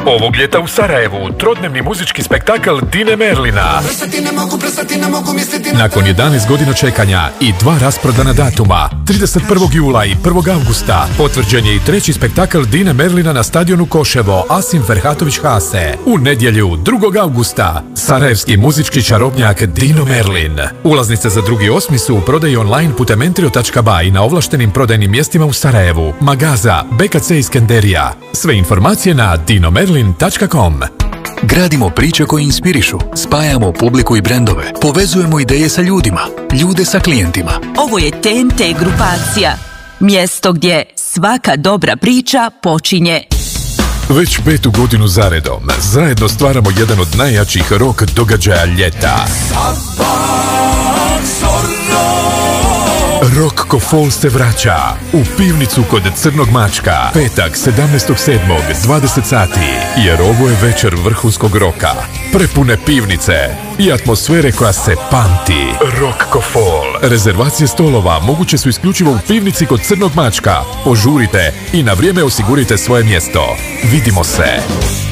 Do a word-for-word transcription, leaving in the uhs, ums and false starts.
Ovog ljeta u Sarajevu trodnevni muzički spektakl Dine Merlina. Nakon jedanaest godina čekanja i dva rasprodana datuma, trideset prvog jula i prvog avgusta, potvrđen je i treći spektakl Dine Merlina na stadionu Koševo Asim Ferhatović Hase. U nedjelju, drugog avgusta, sarajevski muzički čarobnjak Dino Merlin. Ulaznice za drugi osmi su u prodaji online putem entrio tačka ba i na ovlaštenim prodajnim mjestima u Sarajevu, Magaza, be ka ce Iskenderija. Sve informacije na dino merlin tačka com. Gradimo priče koje inspirišu, spajamo publiku i brendove, povezujemo ideje sa ljudima, ljude sa klijentima. Ovo je te en te grupacija. Mjesto gdje svaka dobra priča počinje. Već petu godinu zaredom zajedno stvaramo jedan od najjačih rock događaja ljeta. Rock ko fol se vraća u pivnicu kod Crnog mačka. Petak sedamnaestog sedmog dvadeset sati. Jer ovo je večer vrhunskog roka. Prepune pivnice i atmosfere koja se pamti. Rock ko fol. Rezervacije stolova moguće su isključivo u pivnici kod Crnog mačka. Požurite i na vrijeme osigurite svoje mjesto. Vidimo se.